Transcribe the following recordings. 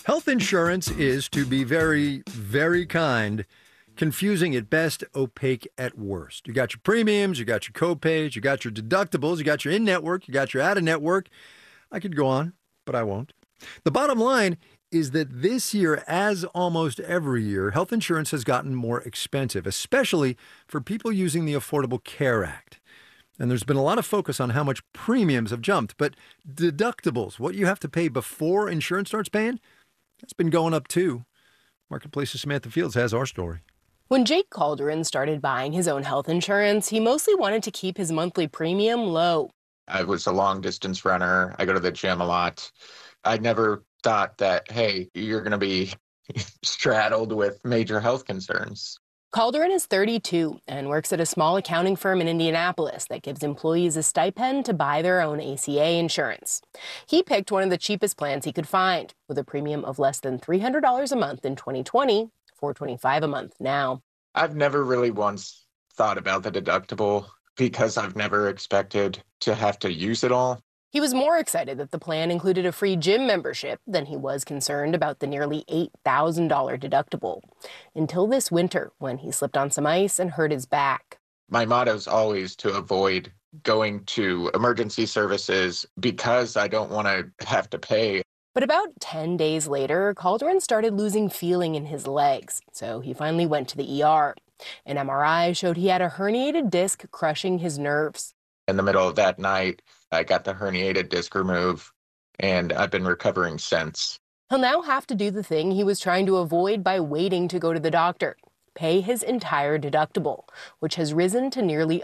Health insurance is, to be very, very kind, confusing at best, opaque at worst. You got your premiums, you got your copays, you got your deductibles, you got your in-network, you got your out-of-network. I could go on, but I won't. The bottom line is that this year, as almost every year, health insurance has gotten more expensive, especially for people using the Affordable Care Act. And there's been a lot of focus on how much premiums have jumped, but deductibles, what you have to pay before insurance starts paying, that's been going up too. Marketplace's Samantha Fields has our story. When Jake Calderon started buying his own health insurance, he mostly wanted to keep his monthly premium low. I was a long distance runner. I go to the gym a lot. I never thought that, hey, you're going to be straddled with major health concerns. Calderon is 32 and works at a small accounting firm in Indianapolis that gives employees a stipend to buy their own ACA insurance. He picked one of the cheapest plans he could find, with a premium of less than $300 a month in 2020, $425 a month now. I've never really once thought about the deductible because I've never expected to have to use it all. He was more excited that the plan included a free gym membership than he was concerned about the nearly $8,000 deductible. Until this winter, when he slipped on some ice and hurt his back. My motto is always to avoid going to emergency services because I don't want to have to pay. But about 10 days later, Calderon started losing feeling in his legs, so he finally went to the ER. An MRI showed he had a herniated disc crushing his nerves. In the middle of that night, I got the herniated disc removed, and I've been recovering since. He'll now have to do the thing he was trying to avoid by waiting to go to the doctor, pay his entire deductible, which has risen to nearly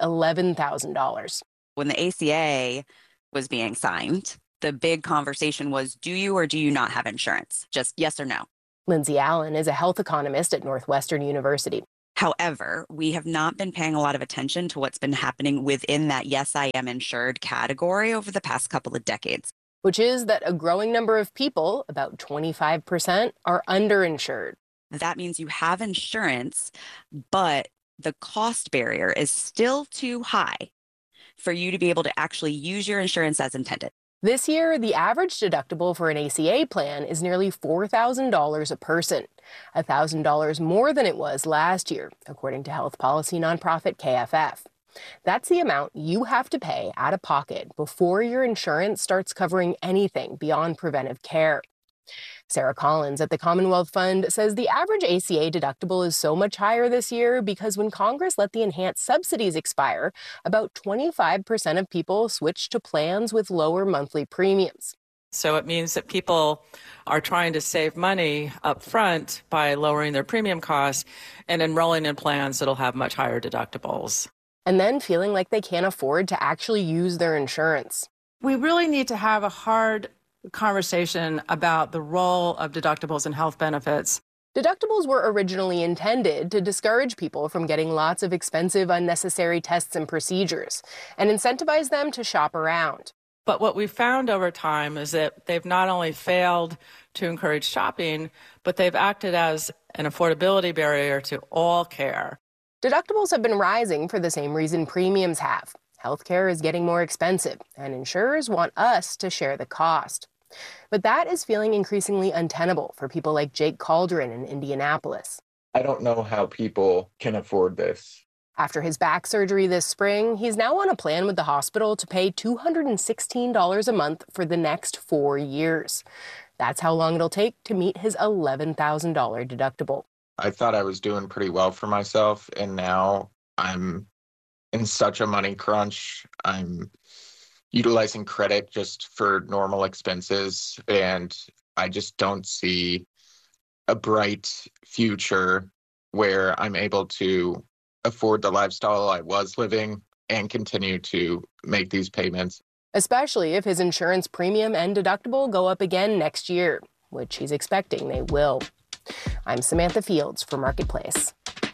$11,000. When the ACA was being signed, the big conversation was, do you or do you not have insurance? Just yes or no. Lindsay Allen is a health economist at Northwestern University. However, we have not been paying a lot of attention to what's been happening within that yes, I am insured category over the past couple of decades. Which is that a growing number of people, about 25%, are underinsured. That means you have insurance, but the cost barrier is still too high for you to be able to actually use your insurance as intended. This year, the average deductible for an ACA plan is nearly $4,000 a person, $1,000 more than it was last year, according to health policy nonprofit KFF. That's the amount you have to pay out of pocket before your insurance starts covering anything beyond preventive care. Sarah Collins at the Commonwealth Fund says the average ACA deductible is so much higher this year because when Congress let the enhanced subsidies expire, about 25% of people switched to plans with lower monthly premiums. So it means that people are trying to save money up front by lowering their premium costs and enrolling in plans that'll have much higher deductibles. And then feeling like they can't afford to actually use their insurance. We really need to have a hard conversation about the role of deductibles and health benefits. Deductibles were originally intended to discourage people from getting lots of expensive, unnecessary tests and procedures and incentivize them to shop around. But what we've found over time is that they've not only failed to encourage shopping, but they've acted as an affordability barrier to all care. Deductibles have been rising for the same reason premiums have. Healthcare is getting more expensive, and insurers want us to share the cost. But that is feeling increasingly untenable for people like Jake Calderon in Indianapolis. I don't know how people can afford this. After his back surgery this spring, he's now on a plan with the hospital to pay $216 a month for the next 4 years. That's how long it'll take to meet his $11,000 deductible. I thought I was doing pretty well for myself, and now I'm in such a money crunch. I'm utilizing credit just for normal expenses, and I just don't see a bright future where I'm able to afford the lifestyle I was living and continue to make these payments. Especially if his insurance premium and deductible go up again next year, which he's expecting they will. I'm Samantha Fields for Marketplace.